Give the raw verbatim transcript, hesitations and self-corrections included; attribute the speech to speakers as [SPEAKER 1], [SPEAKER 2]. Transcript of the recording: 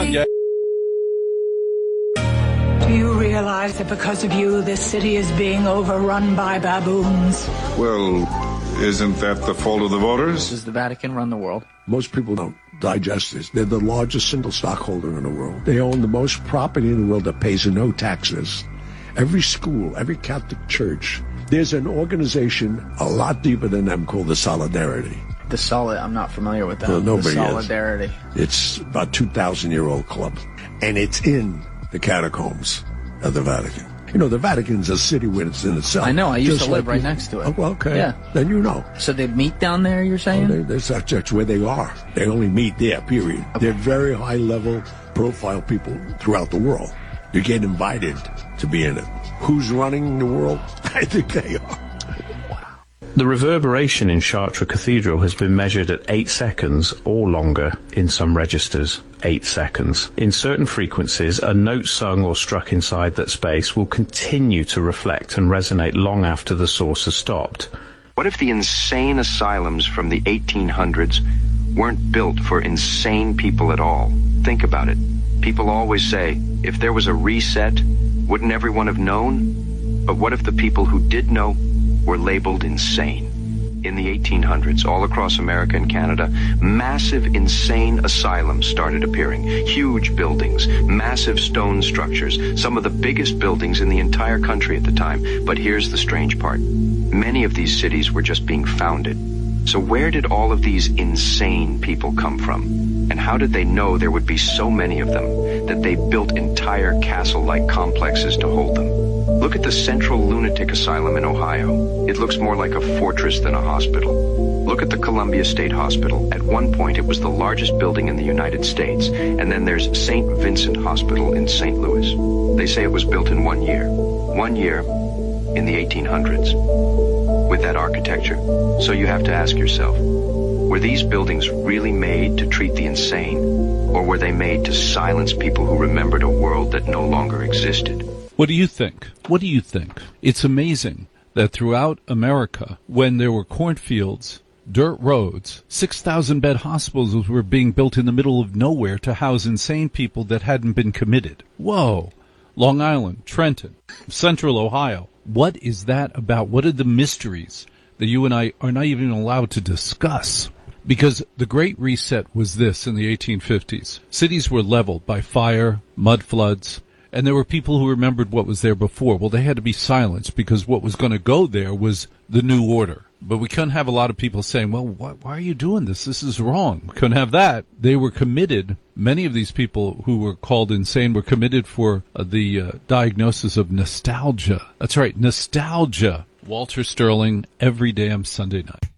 [SPEAKER 1] on, yeah.
[SPEAKER 2] Do you realize that because of you, this city is being overrun by baboons?
[SPEAKER 3] Well, isn't that the fault of the voters?
[SPEAKER 4] Does the Vatican run the world?
[SPEAKER 5] Most people don't digest this. They're the largest single stockholder in the world. They own the most property in the world that pays no taxes. Every school, every Catholic church, there's an organization a lot deeper than them called the Solidarity.
[SPEAKER 4] The Solid, I'm not familiar with that.
[SPEAKER 5] Well, nobody
[SPEAKER 4] the Solidarity.
[SPEAKER 5] Is. It's about two thousand year old club. And it's in the catacombs of the Vatican. You know, the Vatican's a city within itself.
[SPEAKER 4] I know. I used
[SPEAKER 5] Just
[SPEAKER 4] to live
[SPEAKER 5] like
[SPEAKER 4] right
[SPEAKER 5] you,
[SPEAKER 4] next to it.
[SPEAKER 5] Oh, well, okay.
[SPEAKER 4] Yeah.
[SPEAKER 5] Then you know.
[SPEAKER 4] So they meet down there, you're saying?
[SPEAKER 5] Oh, they, that's, that's where they are. They only meet there, period. Okay. They're very high-level profile people throughout the world. You get invited to be in it. Who's running the world? I think they are.
[SPEAKER 6] The reverberation in Chartres Cathedral has been measured at eight seconds or longer in some registers. Eight seconds. In certain frequencies, a note sung or struck inside that space will continue to reflect and resonate long after the source has stopped.
[SPEAKER 7] What if the insane asylums from the eighteen hundreds weren't built for insane people at all? Think about it. People always say, if there was a reset, wouldn't everyone have known? But what if the people who did know were labeled insane? In the eighteen hundreds, all across America and Canada, massive insane asylums started appearing. Huge buildings, massive stone structures, some of the biggest buildings in the entire country at the time. But here's the strange part. Many of these cities were just being founded. So where did all of these insane people come from? And how did they know there would be so many of them that they built entire castle-like complexes to hold them? Look at the Central Lunatic Asylum in Ohio. It looks more like a fortress than a hospital. Look at the Columbia State Hospital. At one point, it was the largest building in the United States. And then there's Saint Vincent Hospital in Saint Louis. They say it was built in one year. One year in the eighteen hundreds. With that architecture. So you have to ask yourself, were these buildings really made to treat the insane? Or were they made to silence people who remembered a world that no longer existed?
[SPEAKER 1] What do you think? What do you think? It's amazing that throughout America, when there were cornfields, dirt roads, six thousand bed hospitals were being built in the middle of nowhere to house insane people that hadn't been committed. Whoa. Long Island, Trenton, Central Ohio. What is that about? What are the mysteries that you and I are not even allowed to discuss? Because the Great Reset was this in the eighteen fifties. Cities were leveled by fire, mud floods, and there were people who remembered what was there before. Well, they had to be silenced because what was going to go there was the new order. But we couldn't have a lot of people saying, well, why, why are you doing this? This is wrong. We couldn't have that. They were committed. Many of these people who were called insane were committed for uh, the uh, diagnosis of nostalgia. That's right, nostalgia. Walter Sterling, every damn Sunday night.